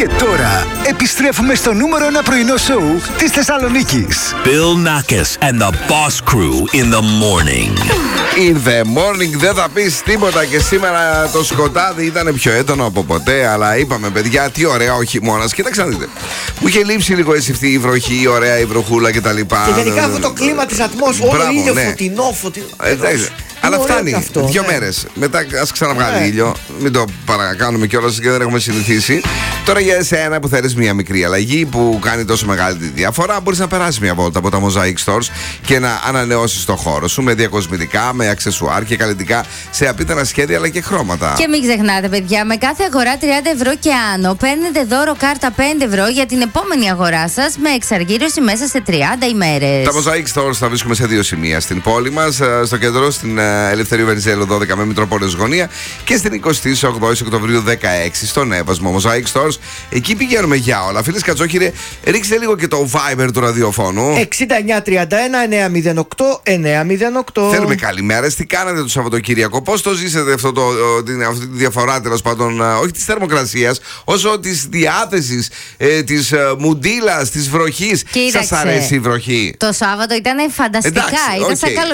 Και τώρα επιστρέφουμε στο νούμερο 1 πρωινό σοου της Θεσσαλονίκης. Bill Nackis and the Boss Crew in the morning. In the morning δεν θα πεις τίποτα και σήμερα το σκοτάδι ήταν πιο έντονο από ποτέ. Αλλά είπαμε, παιδιά, τι ωραία ο χειμώνας. Κοίταξε να δείτε. Μου είχε λείψει λίγο αυτή η βροχή, η ωραία η βροχούλα κτλ. Και γενικά αυτό το κλίμα της ατμόσφαιρας. Όλο ήλιο, φωτεινό. Αλλά φτάνει. 2 μέρες. Μετά ας ξαναβγάλει ήλιο. Μην το παρακάνουμε κιόλας και δεν έχουμε συνηθίσει. Τώρα για εσένα που θέλεις μια μικρή αλλαγή που κάνει τόσο μεγάλη τη διαφορά, μπορείς να περάσεις μια βόλτα από τα Mosaic Stores και να ανανεώσεις το χώρο σου με διακοσμητικά, με αξεσουάρ και καλλιτικά σε απίθανα σχέδια αλλά και χρώματα. Και μην ξεχνάτε, παιδιά, με κάθε αγορά 30 ευρώ και άνω παίρνετε δώρο κάρτα 5 ευρώ για την επόμενη αγορά σας με εξαργύρωση μέσα σε 30 ημέρες. Τα Mosaic Stores θα βρίσκουμε σε 2 σημεία στην πόλη μας, στο κέντρο, στην Ελευθερίου Βενιζέλου 12 με Μητροπόλεως Γωνία και στην 28 Οκτωβρίου 16 στον Έβασμο. Mosaic Stores, εκεί πηγαίνουμε για όλα. Φίλες Κατσόχυρε, ρίξτε λίγο και το Viber του ραδιοφώνου. 6931-908-908. Θέλουμε καλημέρες. Τι κάνατε το Σαββατοκύριακο, πώς το ζήσατε αυτή τη διαφορά, τέλος πάντων, όχι της θερμοκρασίας, όσο της διάθεσης, της μουντίλας, της βροχής. Σας αρέσει η βροχή? Το Σάββατο ήταν φανταστικά. Εντάξει, ήταν σαν